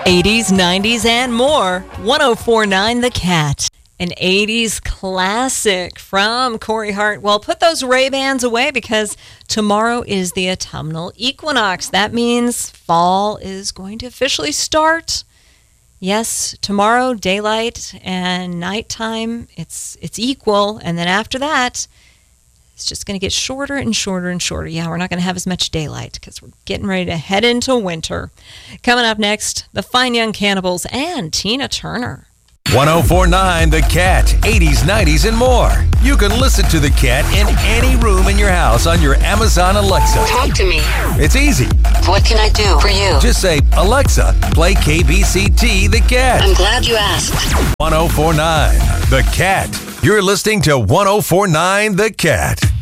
80s, 90s, and more. 1049 The Cat. An 80s classic from Corey Hart. Well, put those Ray-Bans away because tomorrow is the autumnal equinox. That means fall is going to officially start. Yes, tomorrow, daylight and nighttime, it's equal. And then after that, it's just going to get shorter and shorter and shorter. Yeah, we're not going to have as much daylight because we're getting ready to head into winter. Coming up next, the Fine Young Cannibals and Tina Turner. 1049 The Cat, 80s, 90s, and more. You can listen to The Cat in any room in your house on your Amazon Alexa. Talk to me. It's easy. What can I do for you? Just say, Alexa, play KBCT The Cat. I'm glad you asked. 1049 The Cat. You're listening to 1049 The Cat.